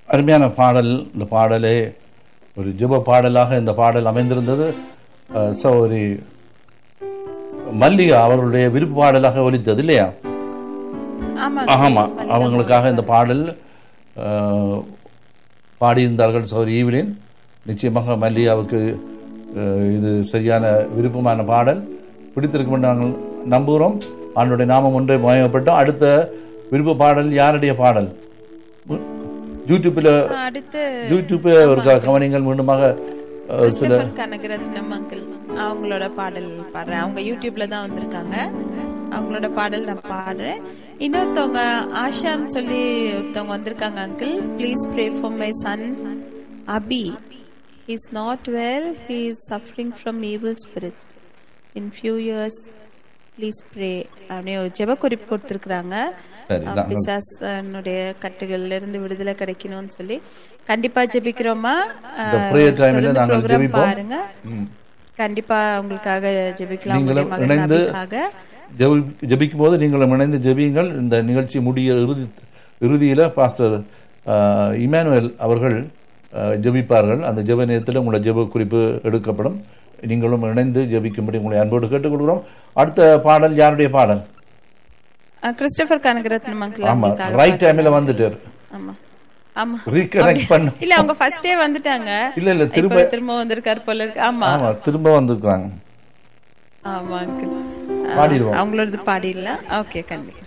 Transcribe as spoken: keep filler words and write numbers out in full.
அருமையான பாடல். இந்த பாடலே ஒரு ஜெப பாடலாக இந்த பாடல் அமைந்திருந்தது. சௌரி மல்லிகா அவர்களுடைய விருப்ப பாடலாக ஒலித்தது இல்லையா? ஆமா, அவங்களுக்காக இந்த பாடல் பாடியிருந்தார்கள் சௌரி ஈவிலின். நிச்சயமாக மல்லிகாவுக்கு இது சரியான விருப்பமான பாடல் பிடித்திருக்கும் என்று நாங்கள் நம்புகிறோம். அவனுடைய நாமம் ஒன்றை மயப்பட்டோம். அடுத்த விருப்ப பாடல் யாருடைய பாடல்? யூடியூப்ல யூடியூப் ஒரு கவனிங்கள். மீண்டுமாக கனகரத்னம் அங்கிள் அவங்களோட பாடல் பாடுறேன். அவங்க யூடியூப்ல தான் வந்திருக்காங்க. அவங்களோட பாடல் நான் பாடுறேன். இன்னொருத்தவங்க ஆஷான்னு சொல்லி ஒருத்தவங்க வந்திருக்காங்க. Uncle please pray for my son Abhi. he is not well, he is suffering from evil spirits. in few years please pray. அப்படியே ஜெப குறிப்பு கொடுத்திருக்காங்க. பிசாசனுடைய கட்டுகள்ல இருந்து விடுதலை கிடைக்கணும்னு சொல்லி கண்டிப்பா ஜெபிக்கிறோமா. பாருங்க, கண்டிப்பா உங்களுக்காக ஜெபிக்கலாம். ஜெபிக்கும் போது நீங்களும் இணைந்து ஜெபியுங்கள். இந்த நிகழ்ச்சி முடிய இறுதி இறுதியில பாஸ்டர் இமானுவேல் அவர்கள் ஜெபிப்பார்கள். அந்த ஜெப நேரத்தில் உங்களோட ஜெப குறிப்பு எடுக்கப்படும். நீங்களும் இணைந்து ஜெபிக்கும்படி உங்களை அன்போடு கேட்டுக்கொள்கிறோம். அடுத்த பாடல் யாருடைய பாடல்? Christopher Kanagaratnam uncle. ஆமா, ரைட் டைம்ல வந்துட்டார். ஆமா ஆமா, ரீகனெக்ட் பண்ண இல்ல, அவங்க ஃபர்ஸ்டே வந்துட்டாங்க. இல்ல இல்ல, திரும்ப திரும்ப வந்திருக்கார் போல இருக்கு. ஆமா ஆமா, திரும்ப வந்திருக்காங்க. ஆமா அங்கிள், பாடிடுவோம். அவங்களோட பாடிடலாம். ஓகே, கண்டிப்பா.